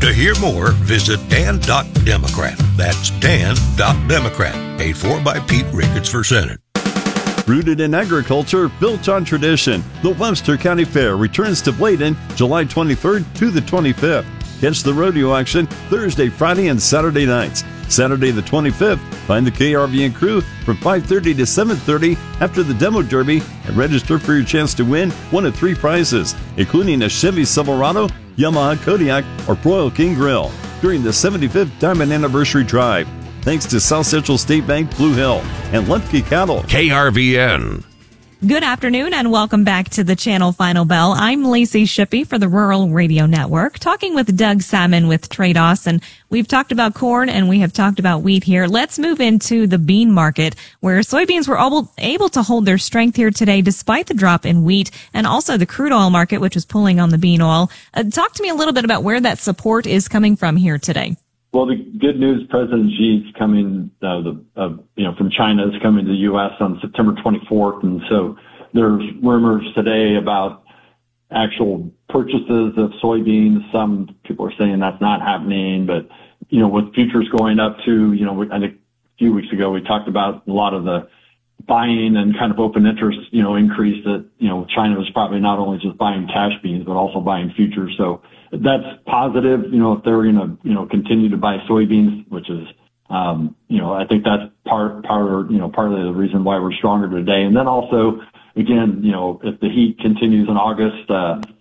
To hear more, visit Dan.Democrat. That's Dan.Democrat. Paid for by Pete Ricketts for Senate. Rooted in agriculture, built on tradition, the Webster County Fair returns to Bladen July 23rd to the 25th. Catch the rodeo action Thursday, Friday, and Saturday nights. Saturday the 25th, find the KRVN crew from 5:30 to 7:30 after the demo derby and register for your chance to win one of 3 prizes, including a Chevy Silverado, Yamaha Kodiak, or Broil King Grill during the 75th Diamond Anniversary Drive. Thanks to South Central State Bank, Blue Hill, and Lemke Cattle. KRVN. Good afternoon and welcome back to the Channel Final Bell. I'm Lacey Shippey for the Rural Radio Network, talking with Doug Salmon with Trados. And we've talked about corn and we have talked about wheat here. Let's move into the bean market, where soybeans were able to hold their strength here today despite the drop in wheat, and also the crude oil market, which was pulling on the bean oil. Talk to me a little bit about where that support is coming from here today. Well, the good news, President Xi's coming, from China is coming to the U.S. on September 24th. And so there's rumors today about actual purchases of soybeans. Some people are saying that's not happening, but, with futures going up to, I think a few weeks ago, we talked about a lot of the buying and kind of open interest, increase that, China was probably not only just buying cash beans, but also buying futures. So that's positive, if they're going to, continue to buy soybeans, which is, I think that's partly the reason why we're stronger today. And then also, again, if the heat continues in August,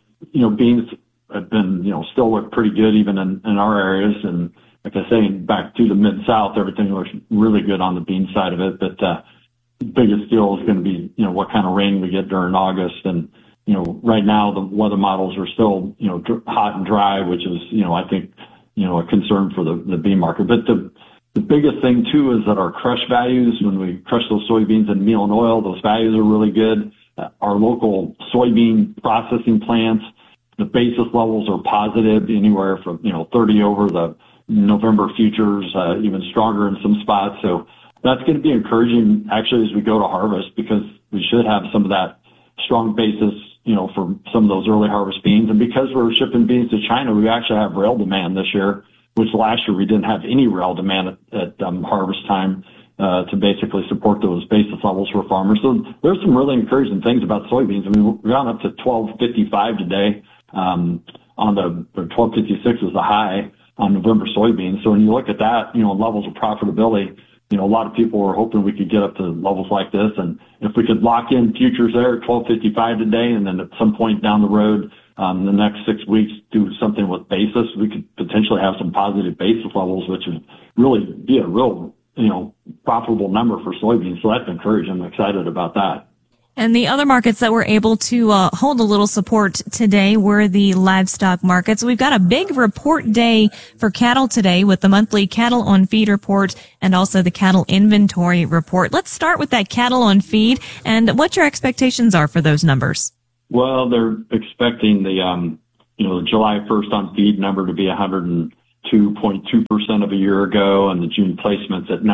beans have been, still look pretty good even in our areas. And like I say, back to the Mid-South, everything looks really good on the bean side of it. But, the biggest deal is going to be, what kind of rain we get during August. And, right now the weather models are still, hot and dry, which is, I think, a concern for the bean market. But the biggest thing too is that our crush values, when we crush those soybeans in meal and oil, those values are really good. Our local soybean processing plants, the basis levels are positive, anywhere from, 30 over the November futures, even stronger in some spots. So that's going to be encouraging actually as we go to harvest, because we should have some of that strong basis, for some of those early harvest beans. And because we're shipping beans to China, we actually have rail demand this year, which last year we didn't have any rail demand at harvest time, to basically support those basis levels for farmers. So there's some really encouraging things about soybeans. I mean, we've gone up to 12.55 today, on the 12.56 is the high on November soybeans. So when you look at that, levels of profitability, a lot of people were hoping we could get up to levels like this. And if we could lock in futures there at 12.55 today, and then at some point down the road, the next 6 weeks, do something with basis, we could potentially have some positive basis levels, which would really be a real, profitable number for soybeans. So that's encouraging. I'm excited about that. And the other markets that were able to hold a little support today were the livestock markets. We've got a big report day for cattle today with the monthly cattle on feed report and also the cattle inventory report. Let's start with that cattle on feed and what your expectations are for those numbers. Well, they're expecting the July 1st on feed number to be 102.2% of a year ago, and the June placements at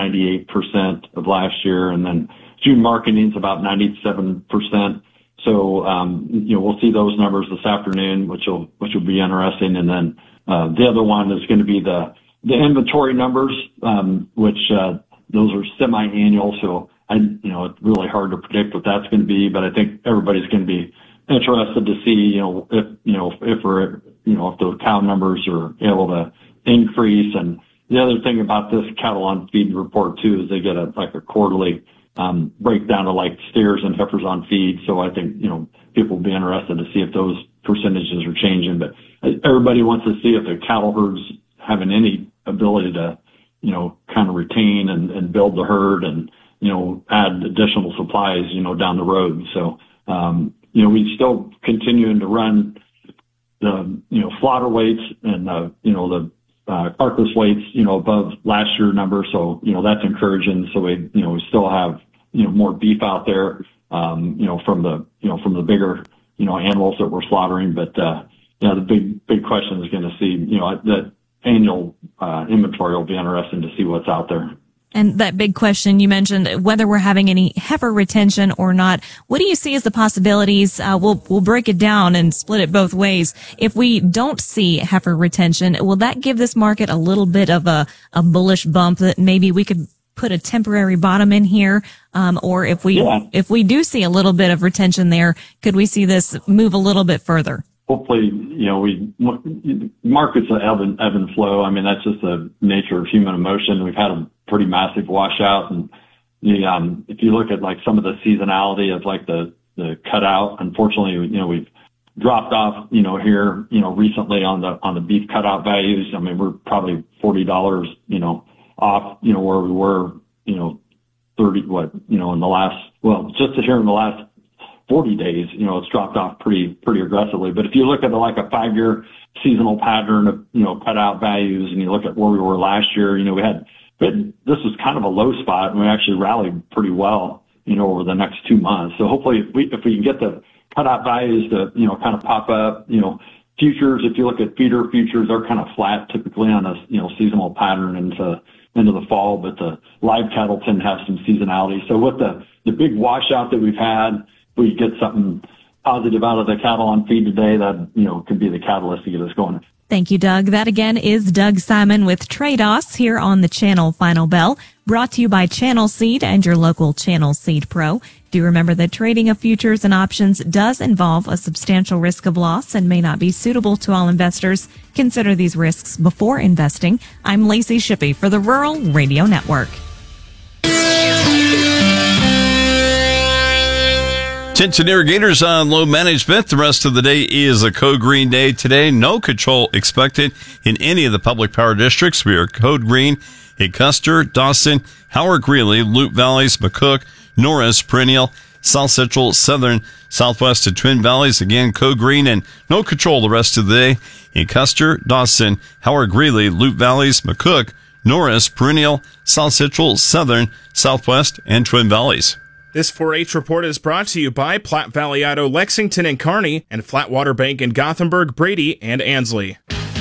98% of last year, and then June marketing's about 97%. So, we'll see those numbers this afternoon, which will be interesting. And then, the other one is going to be the inventory numbers, which, those are semi-annual. So it's really hard to predict what that's going to be, but I think everybody's going to be interested to see, if the cow numbers are able to increase. And the other thing about this cattle on feed report too is they get a quarterly breakdown of like steers and heifers on feed. So I think, people will be interested to see if those percentages are changing, but everybody wants to see if the cattle herds having any ability to, kind of retain and build the herd and, add additional supplies, down the road. So, we still continuing to run the, slaughter weights and, the carcass weights, above last year number. So, that's encouraging. So we still have, more beef out there, from the bigger, animals that we're slaughtering. But, the big question is going to see, that annual, inventory will be interesting to see what's out there. And that big question you mentioned, whether we're having any heifer retention or not, what do you see as the possibilities? We'll break it down and split it both ways. If we don't see heifer retention, will that give this market a little bit of a bullish bump that maybe we could put a temporary bottom in here? Or if we do see a little bit of retention there, could we see this move a little bit further? Hopefully, markets ebb and flow. I mean, that's just the nature of human emotion. We've had a pretty massive washout, and if you look at like some of the seasonality of like the cutout, unfortunately, we've dropped off, here, recently on the beef cutout values. I mean, we're probably $40, off, where we were, 30, in the last, just here in the last 40 days, it's dropped off pretty aggressively. But if you look at like a 5-year seasonal pattern of, cutout values, and you look at where we were last year, this was kind of a low spot, and we actually rallied pretty well, over the next 2 months. So hopefully if we can get the cutout values to, kind of pop up, futures, if you look at feeder futures, they're kind of flat typically on a, seasonal pattern into the fall, but the live cattle tend to have some seasonality. So with the big washout that we've had, if we get something positive out of the cattle on feed today, that, could be the catalyst to get us going. Thank you, Doug. That again is Doug Simon with Trados here on the Channel Final Bell, brought to you by Channel Seed and your local Channel Seed Pro. Do remember that trading of futures and options does involve a substantial risk of loss and may not be suitable to all investors. Consider these risks before investing. I'm Lacey Shippey for the Rural Radio Network. Attention irrigators on low management. The rest of the day is a code green day today. No control expected in any of the public power districts. We are code green in Custer, Dawson, Howard Greeley, Loup Valleys, McCook, Norris, Perennial, South Central, Southern, Southwest, and Twin Valleys. Again, code green and no control the rest of the day in Custer, Dawson, Howard Greeley, Loup Valleys, McCook, Norris, Perennial, South Central, Southern, Southwest, and Twin Valleys. This 4-H report is brought to you by Platte Valley Auto, Lexington and Kearney, and Flatwater Bank in Gothenburg, Brady, and Ansley.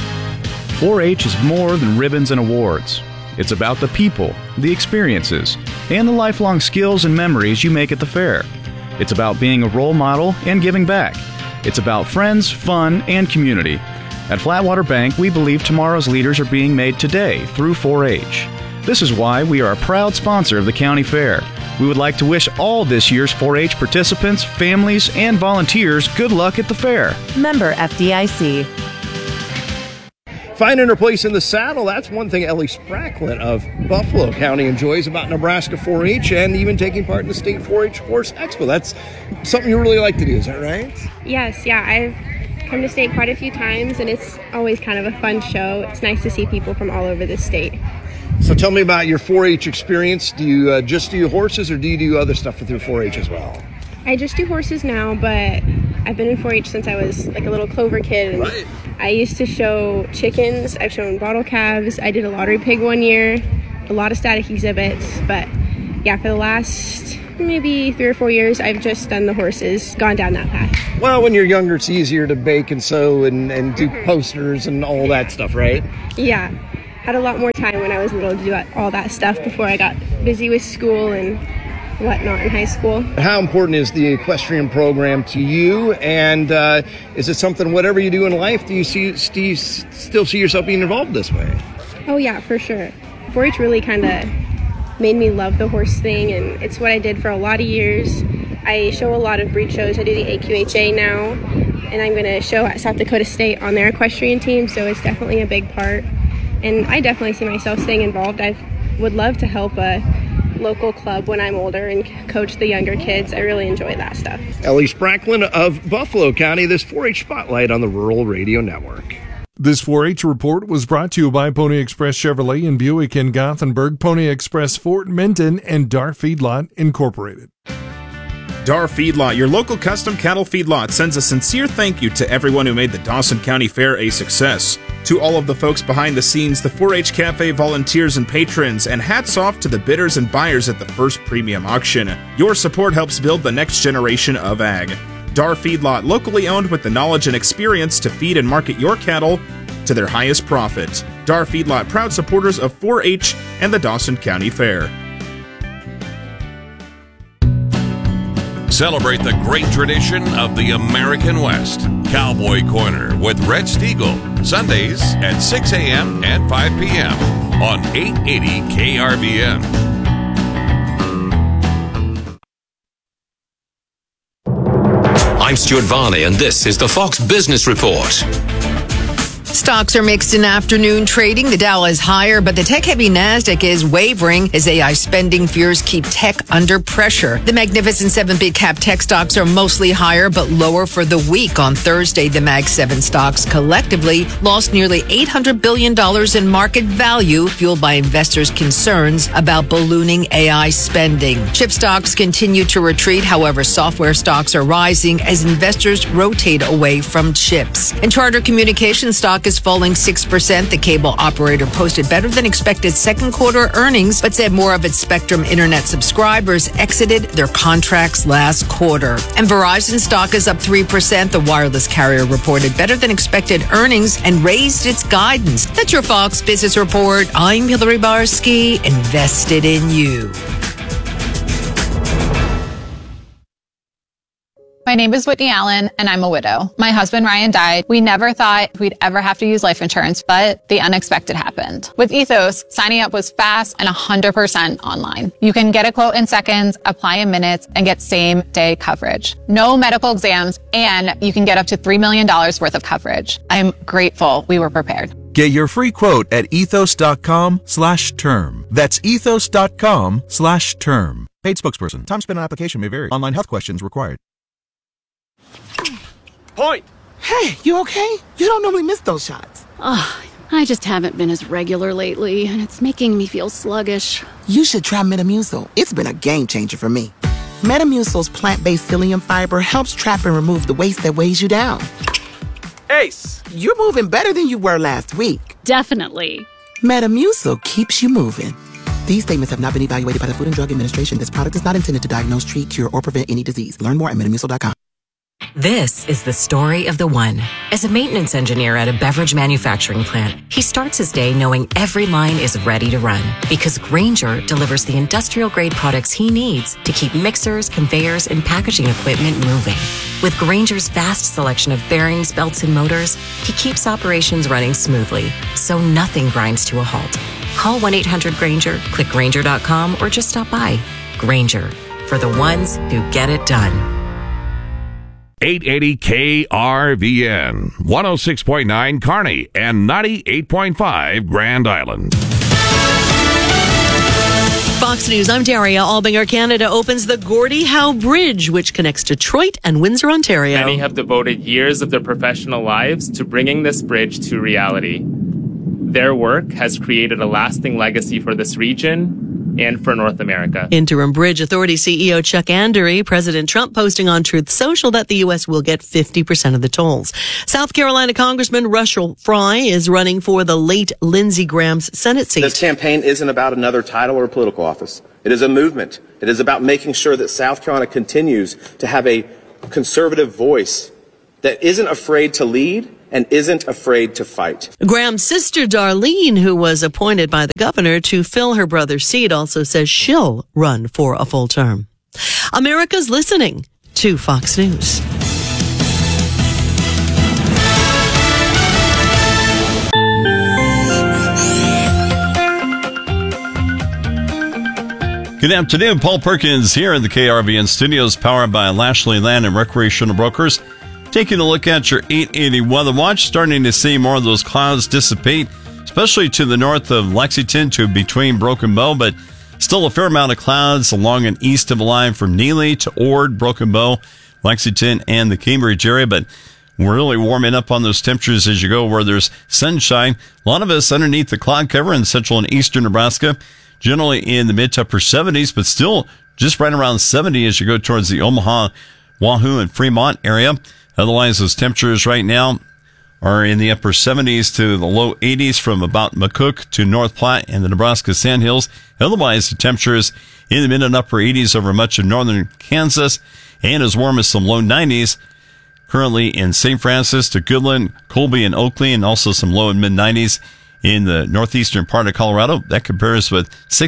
4-H is more than ribbons and awards. It's about the people, the experiences, and the lifelong skills and memories you make at the fair. It's about being a role model and giving back. It's about friends, fun, and community. At Flatwater Bank, we believe tomorrow's leaders are being made today through 4-H. This is why we are a proud sponsor of the county fair. We would like to wish all this year's 4-H participants, families, and volunteers good luck at the fair. Member FDIC. Finding her place in the saddle, that's one thing Ellie Spracklin of Buffalo County enjoys about Nebraska 4-H and even taking part in the State 4-H Horse Expo. That's something you really like to do, is that right? Yes, yeah. I've come to state quite a few times, and it's always kind of a fun show. It's nice to see people from all over the state. So tell me about your 4-H experience. Do you just do horses, or do you do other stuff with your 4-H as well? I just do horses now, but I've been in 4-H since I was like a little Clover kid. And right. I used to show chickens. I've shown bottle calves. I did a lottery pig one year, a lot of static exhibits. But yeah, for the last maybe 3 or 4 years, I've just done the horses, gone down that path. Well, when you're younger, it's easier to bake and sew and do posters and all that stuff, right? Yeah. Had a lot more time when I was little to do all that stuff before I got busy with school and whatnot in high school. How important is the equestrian program to you? And is it something, whatever you do in life, do you still see yourself being involved this way? Oh, yeah, for sure. 4-H really kind of made me love the horse thing, and it's what I did for a lot of years. I show a lot of breed shows. I do the AQHA now, and I'm going to show at South Dakota State on their equestrian team, so it's definitely a big part. And I definitely see myself staying involved. I would love to help a local club when I'm older and coach the younger kids. I really enjoy that stuff. Ellie Spracklin of Buffalo County, this 4-H Spotlight on the Rural Radio Network. This 4-H report was brought to you by Pony Express Chevrolet in Buick and Gothenburg, Pony Express Fort Minton, and Dar Feedlot Incorporated. Dar Feedlot, your local custom cattle feedlot, sends a sincere thank you to everyone who made the Dawson County Fair a success. To all of the folks behind the scenes, the 4-H Cafe volunteers and patrons, and hats off to the bidders and buyers at the first premium auction. Your support helps build the next generation of ag. Dar Feedlot, locally owned with the knowledge and experience to feed and market your cattle to their highest profit. Dar Feedlot, proud supporters of 4-H and the Dawson County Fair. Celebrate the great tradition of the American West. Cowboy Corner with Red Stiegel, Sundays at 6 a.m. and 5 p.m. on 880 KRVN. I'm Stuart Varney, and this is the Fox Business Report. Stocks are mixed in afternoon trading. The Dow is higher, but the tech-heavy Nasdaq is wavering as AI spending fears keep tech under pressure. The Magnificent 7 big-cap tech stocks are mostly higher, but lower for the week. On Thursday, the Mag 7 stocks collectively lost nearly $800 billion in market value, fueled by investors' concerns about ballooning AI spending. Chip stocks continue to retreat. However, software stocks are rising as investors rotate away from chips. And Charter Communications stock is falling 6%. The cable operator posted better than expected second quarter earnings, but said more of its Spectrum internet subscribers exited their contracts last quarter. And Verizon stock is up 3%. The wireless carrier reported better than expected earnings and raised its guidance. That's your Fox Business Report. I'm Hillary Barsky, invested in you. My name is Whitney Allen, and I'm a widow. My husband, Ryan, died. We never thought we'd ever have to use life insurance, but the unexpected happened. With Ethos, signing up was fast and 100% online. You can get a quote in seconds, apply in minutes, and get same-day coverage. No medical exams, and you can get up to $3 million worth of coverage. I'm grateful we were prepared. Get your free quote at ethos.com/term. That's ethos.com/term. Paid spokesperson. Time spent on application may vary. Online health questions required. Point! Hey, you okay? You don't normally miss those shots. I just haven't been as regular lately, and it's making me feel sluggish. You should try Metamucil. It's been a game changer for me. Metamucil's plant-based psyllium fiber helps trap and remove the waste that weighs you down. Ace! You're moving better than you were last week. Definitely. Metamucil keeps you moving. These statements have not been evaluated by the Food and Drug Administration. This product is not intended to diagnose, treat, cure, or prevent any disease. Learn more at metamucil.com. This is the story of the one. As a maintenance engineer at a beverage manufacturing plant, he starts his day knowing every line is ready to run because Grainger delivers the industrial-grade products he needs to keep mixers, conveyors, and packaging equipment moving. With Grainger's vast selection of bearings, belts, and motors, he keeps operations running smoothly, so nothing grinds to a halt. Call 1-800-GRAINGER, click Grainger.com, or just stop by. Grainger, for the ones who get it done. 880 KRVN, 106.9 Kearney, and 98.5 Grand Island. Fox News, I'm Daria Albinger. Canada opens the Gordie Howe Bridge, which connects Detroit and Windsor, Ontario. Many have devoted years of their professional lives to bringing this bridge to reality. Their work has created a lasting legacy for this region and for North America. Interim Bridge Authority CEO Chuck Andery, President Trump posting on Truth Social that the U.S. will get 50% of the tolls. South Carolina Congressman Russell Fry is running for the late Lindsey Graham's Senate seat. This campaign isn't about another title or political office. It is a movement. It is about making sure that South Carolina continues to have a conservative voice that isn't afraid to lead and isn't afraid to fight. Graham's sister, Darlene, who was appointed by the governor to fill her brother's seat, also says she'll run for a full term. America's listening to Fox News. Good afternoon. Paul Perkins here in the KRVN studios, powered by Lashley Land and Recreational Brokers. Taking a look at your 880 weather watch, starting to see more of those clouds dissipate, especially to the north of Lexington to between Broken Bow, but still a fair amount of clouds along and east of the line from Neely to Ord, Broken Bow, Lexington, and the Cambridge area. But we're really warming up on those temperatures as you go where there's sunshine. A lot of us underneath the cloud cover in central and eastern Nebraska, generally in the mid to upper 70s, but still just right around 70 as you go towards the Omaha, Wahoo, and Fremont area. Otherwise, those temperatures right now are in the upper 70s to the low 80s from about McCook to North Platte and the Nebraska Sandhills. Otherwise, the temperatures in the mid and upper 80s over much of northern Kansas and as warm as some low 90s. Currently in St. Francis to Goodland, Colby, and Oakley, and also some low and mid 90s in the northeastern part of Colorado. That compares with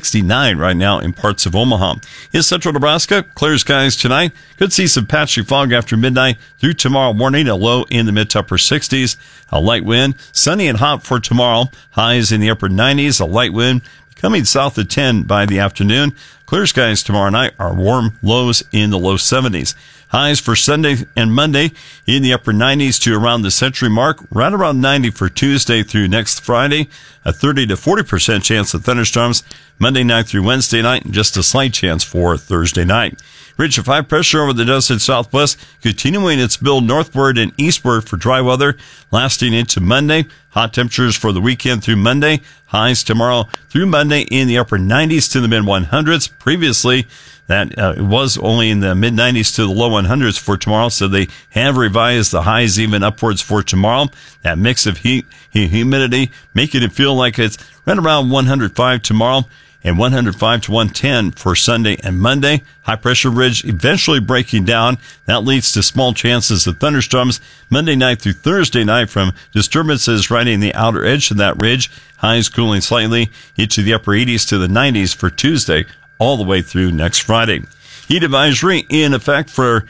69 right now in parts of Omaha. In central Nebraska, clear skies tonight. Could see some patchy fog after midnight through tomorrow morning, a low in the mid to upper 60s. A light wind, sunny and hot for tomorrow. Highs in the upper 90s, a light wind coming south of 10 by the afternoon. Clear skies tomorrow night are warm, lows in the low 70s. Highs for Sunday and Monday in the upper 90s to around the century mark, right around 90 for Tuesday through next Friday. A 30 to 40% chance of thunderstorms Monday night through Wednesday night, and just a slight chance for Thursday night. Ridge of high pressure over the desert southwest, continuing its build northward and eastward for dry weather, lasting into Monday. Hot temperatures for the weekend through Monday. Highs tomorrow through Monday in the upper 90s to the mid 100s. Previously, that was only in the mid 90s to the low 100s for tomorrow, so they have revised the highs even upwards for tomorrow. That mix of heat and humidity making it feel like it's right around 105 tomorrow, and 105 to 110 for Sunday and Monday. High pressure ridge eventually breaking down. That leads to small chances of thunderstorms Monday night through Thursday night from disturbances right in the outer edge of that ridge. Highs cooling slightly into the upper 80s to the 90s for Tuesday, all the way through next Friday. Heat advisory in effect from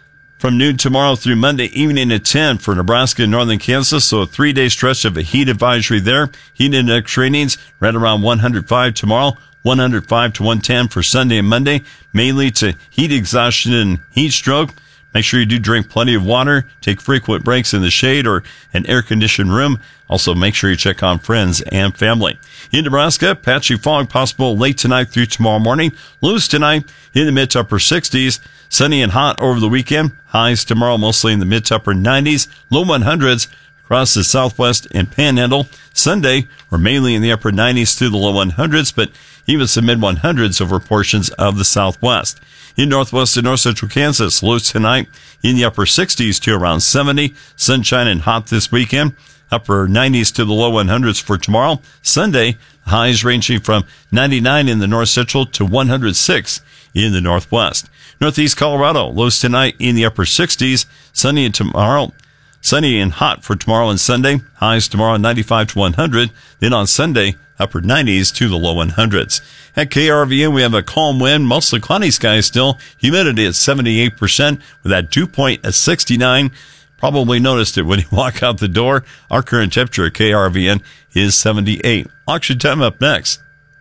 noon tomorrow through Monday evening at 10 for Nebraska and northern Kansas. So a 3-day stretch of a heat advisory there. Heat index ratings right around 105 tomorrow, 105 to 110 for Sunday and Monday, mainly to heat exhaustion and heat stroke. Make sure you do drink plenty of water, take frequent breaks in the shade or an air-conditioned room. Also, make sure you check on friends and family. In Nebraska, patchy fog possible late tonight through tomorrow morning. Lows tonight in the mid to upper 60s. Sunny and hot over the weekend. Highs tomorrow mostly in the mid to upper 90s. Low 100s across the southwest and panhandle. Sunday, we're mainly in the upper 90s to the low 100s, but even some mid 100s over portions of the southwest. In northwest and north central Kansas, lows tonight in the upper 60s to around 70. Sunshine and hot this weekend. Upper 90s to the low 100s for tomorrow. Sunday, highs ranging from 99 in the north central to 106 in the northwest. Northeast Colorado, lows tonight in the upper 60s. Sunny and hot for tomorrow and Sunday. Highs tomorrow 95 to 100. Then on Sunday, upper 90s to the low 100s. At KRVN, we have a calm wind, mostly cloudy skies still. Humidity at 78% with that dew point at 69. Probably noticed it when you walk out the door. Our current temperature at KRVN is 78. Auction time up next.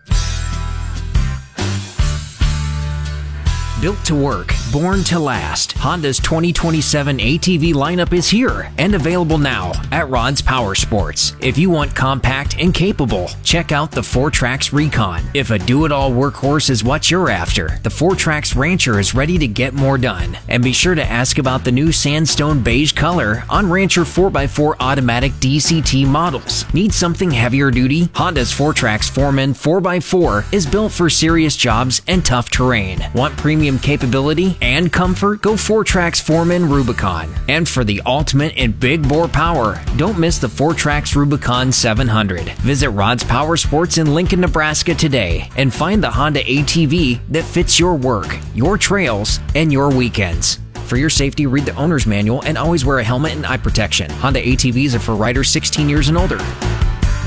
Built to work, born to last. Honda's 2027 ATV lineup is here and available now at Rod's Power Sports. If you want compact and capable, check out the 4Trax Recon. If a do-it-all workhorse is what you're after, the 4Trax Rancher is ready to get more done. And be sure to ask about the new sandstone beige color on Rancher 4x4 automatic DCT models. Need something heavier duty? Honda's 4Trax Foreman 4x4 is built for serious jobs and tough terrain. Want premium capability and comfort? Go 4Trax Foreman Rubicon. And for the ultimate in big bore power, don't miss the 4Trax Rubicon 700. Visit Rod's Power Sports in Lincoln, Nebraska today and find the Honda ATV that fits your work, your trails, and your weekends. For your safety, read the owner's manual and always wear a helmet and eye protection. Honda ATVs are for riders 16 years and older.